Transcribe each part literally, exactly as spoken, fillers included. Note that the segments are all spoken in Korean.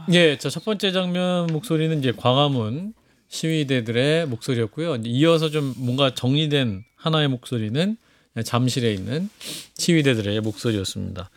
예, 자, 첫 번째 장면 목소리는 이제 광화문 시위대들의 목소리였고요. 이제 이어서 좀 뭔가 정리된 하나의 목소리는 잠실에 있는 시위대들의 목소리였습니다.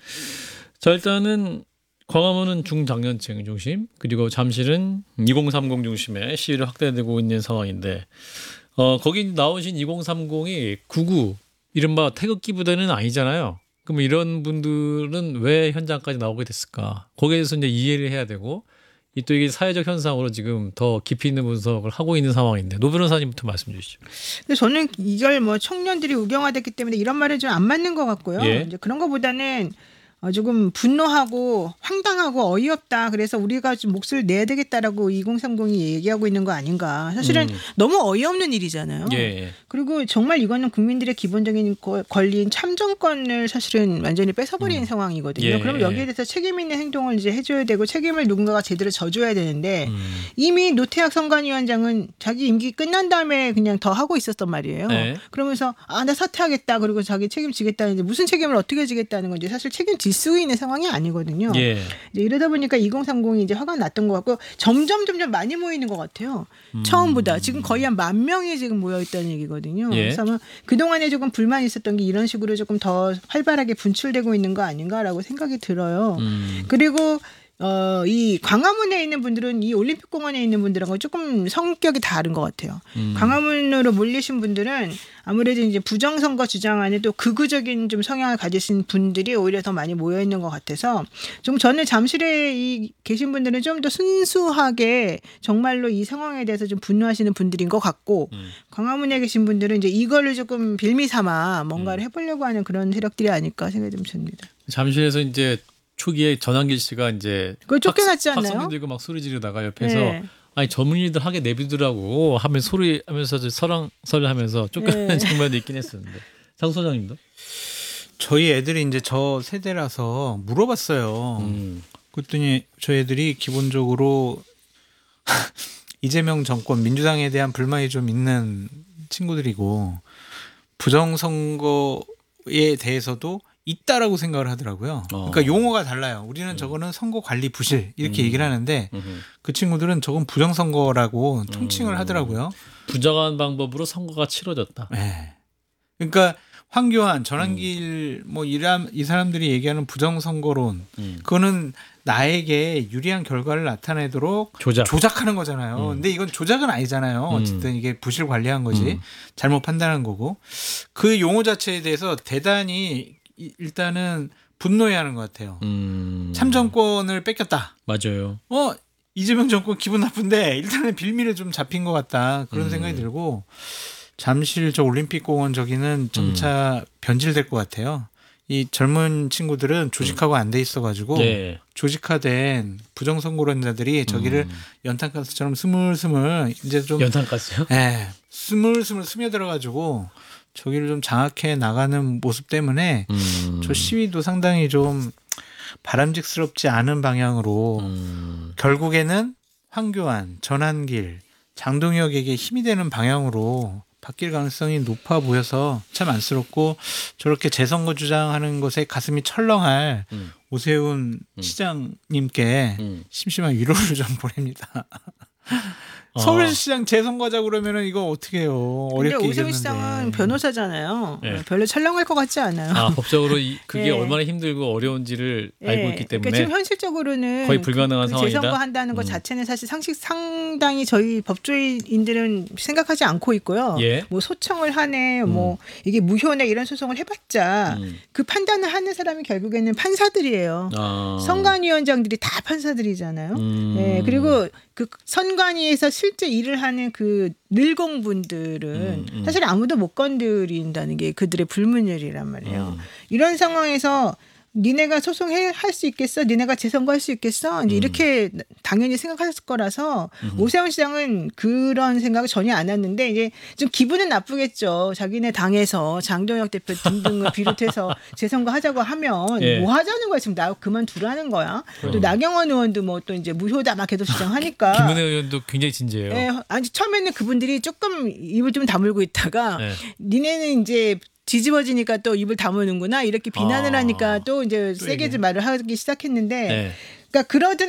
자, 일단은 광화문은 중장년층 중심, 그리고 잠실은 이공삼공 중심의 시위를 확대되고 있는 상황인데, 어, 거기 나오신 이공삼공이 구구 이른바 태극기 부대는 아니잖아요. 그럼 이런 분들은 왜 현장까지 나오게 됐을까? 거기에 대해서 이제 이해를 해야 되고, 이 또 이게 사회적 현상으로 지금 더 깊이 있는 분석을 하고 있는 상황인데, 노 변호사님부터 말씀 주시죠. 근데 저는 이걸 뭐 청년들이 우경화됐기 때문에 이런 말은 좀 안 맞는 것 같고요. 예. 이제 그런 것보다는 어, 조금 분노하고 황당하고 어이없다. 그래서 우리가 좀 몫을 내야 되겠다라고 이공삼공이 얘기하고 있는 거 아닌가. 사실은 음. 너무 어이없는 일이잖아요. 예. 그리고 정말 이거는 국민들의 기본적인 거- 권리인 참정권을 사실은 완전히 뺏어버린 음. 상황이거든요. 예. 그럼 여기에 대해서 책임 있는 행동을 이제 해줘야 되고 책임을 누군가가 제대로 져줘야 되는데 음. 이미 노태학 선관위원장은 자기 임기 끝난 다음에 그냥 더 하고 있었단 말이에요. 네. 그러면서 아, 나 사퇴하겠다. 그리고 자기 책임지겠다는데 무슨 책임을 어떻게 지겠다는 건지 사실 책임질 수 있는 상황이 아니거든요. 예. 이제 이러다 보니까 이공삼공이 이제 화가 났던 것 같고 점점 점점 많이 모이는 것 같아요. 음. 처음보다 지금 거의 한 만 명이 지금 모여 있다는 얘기거든요. 예. 그래서 아마 그 동안에 조금 불만이 있었던 게 이런 식으로 조금 더 활발하게 분출되고 있는 거 아닌가라고 생각이 들어요. 음. 그리고 어, 이 광화문에 있는 분들은 이 올림픽공원에 있는 분들하고 조금 성격이 다른 것 같아요. 음. 광화문으로 몰리신 분들은 아무래도 이제 부정선거 주장안에 또 극우적인 좀 성향을 가지신 분들이 오히려 더 많이 모여 있는 것 같아서 좀 저는 잠실에 이 계신 분들은 좀 더 순수하게 정말로 이 상황에 대해서 좀 분노하시는 분들인 것 같고 음. 광화문에 계신 분들은 이제 이거를 조금 빌미 삼아 뭔가를 해보려고 하는 그런 세력들이 아닐까 생각이 좀 듭니다. 잠실에서 이제 초기에 전환길 씨가 이제 그거 쫓겨났지 않나요? 학생들 들고 막 소리 지르다가 옆에서 네. 아니 전문의들 하게 내비두라고 하면 소리하면서 설왕설을 하면서 쫓겨나는 네. 장면도 있긴 했었는데. 장 소장님도? 저희 애들이 이제 저 세대라서 물어봤어요. 음. 그랬더니 저희 애들이 기본적으로 이재명 정권 민주당에 대한 불만이 좀 있는 친구들이고 부정선거에 대해서도 있다라고 생각을 하더라고요. 어. 그러니까 용어가 달라요. 우리는 저거는 선거 관리 부실 이렇게 음. 얘기를 하는데 음흠. 그 친구들은 저건 부정선거라고 통칭을 음. 하더라고요. 부정한 방법으로 선거가 치러졌다. 네. 그러니까 황교안, 전환길 뭐 이람 이 사람들이 얘기하는 부정선거론 음. 그거는 나에게 유리한 결과를 나타내도록 조작. 조작하는 거잖아요. 음. 근데 이건 조작은 아니잖아요. 어쨌든 이게 부실 관리한 거지. 음. 잘못 판단한 거고. 그 용어 자체에 대해서 대단히 이- 일단은 분노해하는 것 같아요. 음. 참정권을 뺏겼다. 맞아요. 어 이재명 정권 기분 나쁜데 일단은 빌미를 좀 잡힌 것 같다. 그런 음. 생각이 들고 잠실 저 올림픽공원 저기는 점차 변질될 것 같아요. 이 젊은 친구들은 조직화가 안 돼 있어가지고 예. 조직화된 부정선거론자들이 저기를 음. 연탄가스처럼 스물스물 이제 좀 연탄가스요? 예, 스물스물 스며들어가지고 저기를 좀 장악해 나가는 모습 때문에 음. 저 시위도 상당히 좀 바람직스럽지 않은 방향으로 음. 결국에는 황교안, 전환길, 장동혁에게 힘이 되는 방향으로 바뀔 가능성이 높아 보여서 참 안쓰럽고 저렇게 재선거 주장하는 것에 가슴이 철렁할 음. 오세훈 음. 시장님께 음. 심심한 위로를 좀 보냅니다. 아. 서울시장 재선거자 그러면은 이거 어떻게 해요? 근데 어렵게 오세훈 이겼는데. 시장은 변호사잖아요. 네. 별로 찰랑할 것 같지 않아요. 아, 법적으로 이, 그게 예. 얼마나 힘들고 어려운지를 예. 알고 있기 때문에 그러니까 지금 현실적으로는 거의 불가능한 그, 그 상황이다? 재선거 한다는 것 음. 자체는 사실 상식 상당히 저희 법조인들은 생각하지 않고 있고요. 예. 뭐 소청을 하네, 뭐 이게 무효네 이런 소송을 해봤자 음. 그 판단을 하는 사람이 결국에는 판사들이에요. 아. 선관위원장들이 다 판사들이잖아요. 음. 예, 그리고 그 선관위에서 실제 일을 하는 그 늘공분들은 음, 음. 사실 아무도 못 건드린다는 게 그들의 불문율이란 말이에요. 음. 이런 상황에서 니네가 소송할 수 있겠어? 니네가 재선거할 수 있겠어? 이제 음. 이렇게 당연히 생각했을 거라서 오세훈 시장은 그런 생각을 전혀 안 했는데 이제 좀 기분은 나쁘겠죠. 자기네 당에서 장동혁 대표 등등을 비롯해서 재선거 하자고 하면 예. 뭐 하자는 거야? 지금 나 그만두라는 거야. 또 음. 나경원 의원도 뭐 또 이제 무효다 막 계속 주장하니까. 김은혜 의원도 굉장히 진지해요. 예, 아니 처음에는 그분들이 조금 입을 좀 다물고 있다가 네. 니네는 이제 뒤집어지니까 또 입을 다무는구나 이렇게 비난을 아. 하니까 또 이제 또 세게 얘기해. 좀 말을 하기 시작했는데 네. 그러니까 그러든